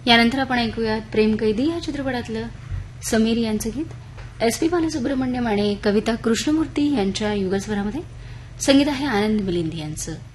यानंतर आपण ऐकूयात प्रेम कैदी या चित्रपटातलं समीर यांचं गीत एस पी बालसुब्रमण्यम आणि कविता कृष्णमूर्ती यांच्या युगस्वरामध्ये. संगीत आहे आनंद मिलिंद यांचं.